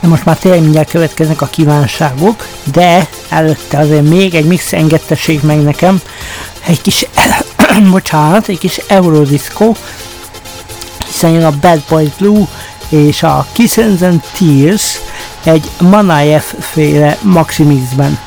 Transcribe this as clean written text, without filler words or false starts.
Most már tényleg mindjárt következnek a kívánságok, de előtte azért még egy mix engedtessék meg nekem, egy kis, egy kis Eurodisco, hiszen jön a Bad Boys Blue és a Kisses and Tears egy Manaev féle maximixben.